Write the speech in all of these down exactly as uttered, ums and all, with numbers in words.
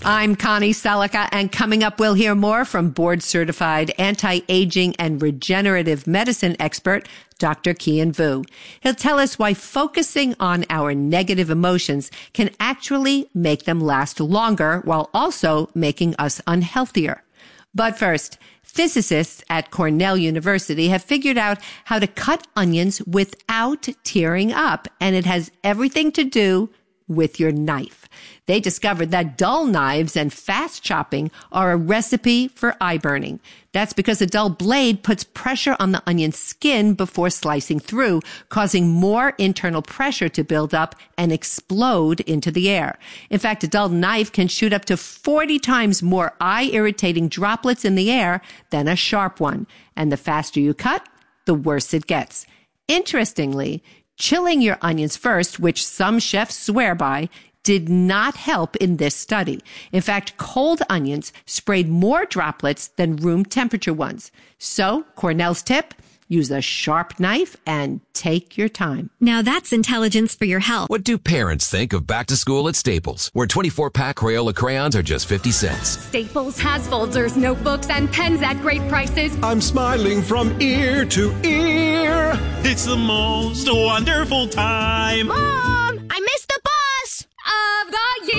I'm Connie Selica, and coming up, we'll hear more from board-certified anti-aging and regenerative medicine expert, Doctor Kian Vu. He'll tell us why focusing on our negative emotions can actually make them last longer while also making us unhealthier. But first, physicists at Cornell University have figured out how to cut onions without tearing up, and it has everything to do with your knife. They discovered that dull knives and fast chopping are a recipe for eye burning. That's because a dull blade puts pressure on the onion's skin before slicing through, causing more internal pressure to build up and explode into the air. In fact, a dull knife can shoot up to forty times more eye-irritating droplets in the air than a sharp one. And the faster you cut, the worse it gets. Interestingly, chilling your onions first, which some chefs swear by, did not help in this study. In fact, cold onions sprayed more droplets than room temperature ones. So, Cornell's tip, use a sharp knife and take your time. Now that's intelligence for your health. What do parents think of back to school at Staples, where twenty-four pack Crayola crayons are just fifty cents? Staples has folders, notebooks, and pens at great prices. I'm smiling from ear to ear. It's the most wonderful time. Mom, I missed the bus of the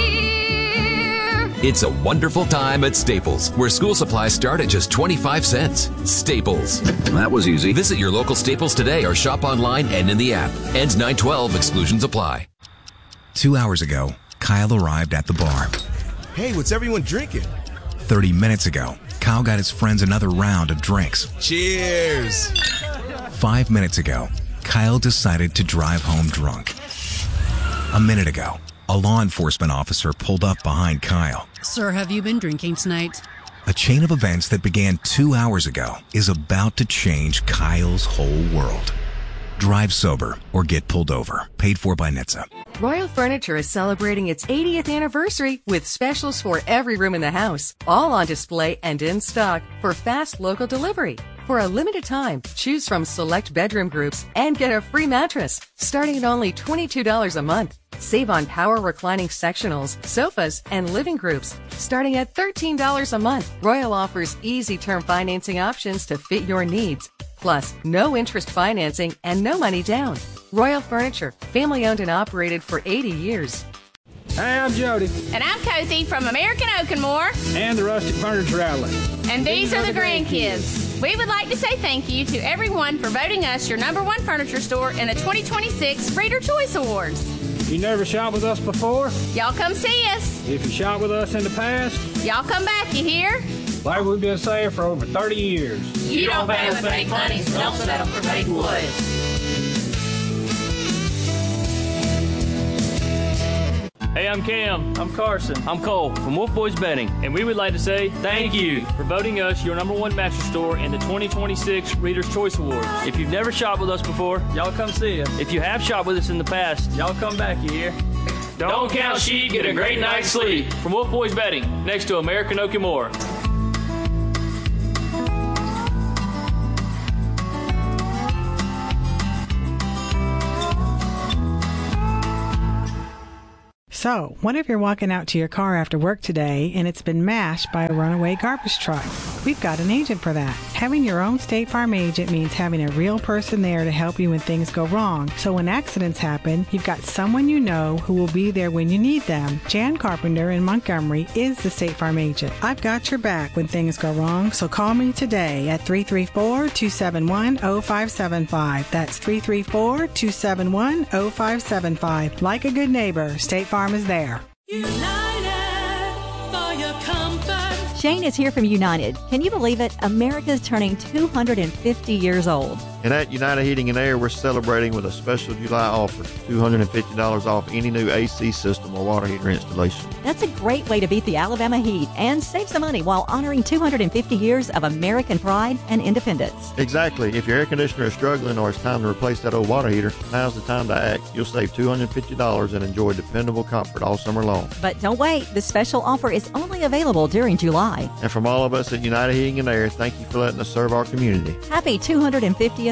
year. It's a wonderful time at Staples, where school supplies start at just twenty-five cents. Staples. That was easy. Visit your local Staples today or shop online and in the app. Ends nine twelve. Exclusions apply. Two hours ago, Kyle arrived at the bar. Hey, what's everyone drinking? Thirty minutes ago, Kyle got his friends another round of drinks. Cheers! Five minutes ago, Kyle decided to drive home drunk. A minute ago, a law enforcement officer pulled up behind Kyle. Sir, have you been drinking tonight? A chain of events that began two hours ago is about to change Kyle's whole world. Drive sober or get pulled over. Paid for by N H T S A. Royal Furniture is celebrating its eightieth anniversary with specials for every room in the house, all on display and in stock for fast local delivery. For a limited time, choose from select bedroom groups and get a free mattress, starting at only twenty-two dollars a month. Save on power reclining sectionals, sofas, and living groups, starting at thirteen dollars a month. Royal offers easy term financing options to fit your needs. Plus, no interest financing and no money down. Royal Furniture, family owned and operated for eighty years. Hey, I'm Jody. And I'm Cozy from American Oak and More. And the Rustic Furniture Outlet. And these are the grandkids. We would like to say thank you to everyone for voting us your number one furniture store in the twenty twenty-six Reader Choice Awards. You never shot with us before? Y'all come see us. If you shot with us in the past? Y'all come back, you hear? Like we've been saying for over thirty years. You, you don't pay with fake money, so don't settle for fake wood. Hey, I'm Cam. I'm Carson. I'm Cole from Wolf Boys Betting, and we would like to say thank you for voting us your number one mattress store in the twenty twenty-six Reader's Choice Awards. If you've never shopped with us before, y'all come see us. If you have shopped with us in the past, y'all come back, you hear? Don't, Don't count sheep, get a great night's sleep. From Wolf Boys Betting, next to American Oak and More. So, what if you're walking out to your car after work today and it's been mashed by a runaway garbage truck? We've got an agent for that. Having your own State Farm agent means having a real person there to help you when things go wrong. So when accidents happen, you've got someone you know who will be there when you need them. Jan Carpenter in Montgomery is the State Farm agent. I've got your back when things go wrong, so call me today at three three four, two seven one, zero five seven five. That's three three four, two seven one, zero five seven five. Like a good neighbor, State Farm is there. United for your comfort. Shane is here from United. Can you believe it? America's turning two hundred fifty years old. And at United Heating and Air, we're celebrating with a special July offer, two hundred fifty dollars off any new A C system or water heater installation. That's a great way to beat the Alabama heat and save some money while honoring two hundred fifty years of American pride and independence. Exactly. If your air conditioner is struggling or it's time to replace that old water heater, now's the time to act. You'll save two hundred fifty dollars and enjoy dependable comfort all summer long. But don't wait. The special offer is only available during July. And from all of us at United Heating and Air, thank you for letting us serve our community. Happy two hundred fiftieth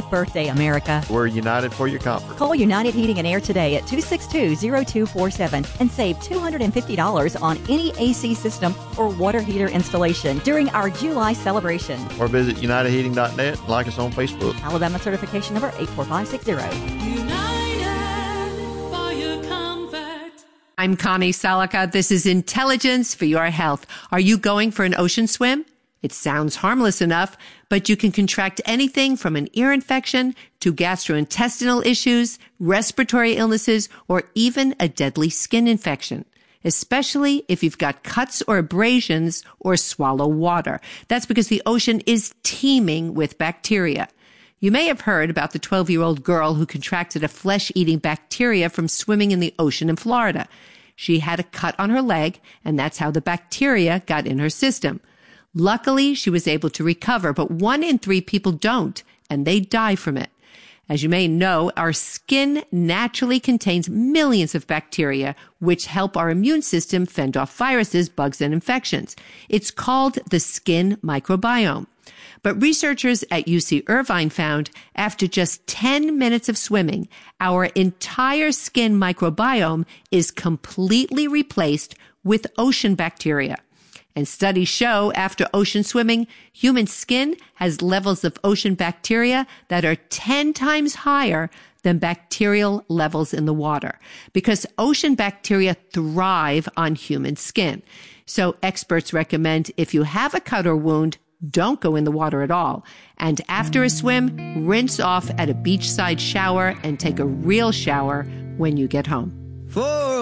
seventy-fifth birthday, America. We're united for your comfort. Call United Heating and Air today at two six two, zero two four seven and save two hundred fifty dollars on any A C system or water heater installation during our July celebration. Or visit united heating dot net and like us on Facebook. Alabama certification number eight four five six zero. United for your comfort. I'm Connie Salica. This is Intelligence for Your Health. Are you going for an ocean swim? It sounds harmless enough, but you can contract anything from an ear infection to gastrointestinal issues, respiratory illnesses, or even a deadly skin infection, especially if you've got cuts or abrasions or swallow water. That's because the ocean is teeming with bacteria. You may have heard about the twelve-year-old girl who contracted a flesh-eating bacteria from swimming in the ocean in Florida. She had a cut on her leg, and that's how the bacteria got in her system. Luckily, she was able to recover, but one in three people don't, and they die from it. As you may know, our skin naturally contains millions of bacteria, which help our immune system fend off viruses, bugs, and infections. It's called the skin microbiome. But researchers at U C Irvine found after just ten minutes of swimming, our entire skin microbiome is completely replaced with ocean bacteria. And studies show after ocean swimming, human skin has levels of ocean bacteria that are ten times higher than bacterial levels in the water, because ocean bacteria thrive on human skin. So experts recommend if you have a cut or wound, don't go in the water at all. And after a swim, rinse off at a beachside shower and take a real shower when you get home. For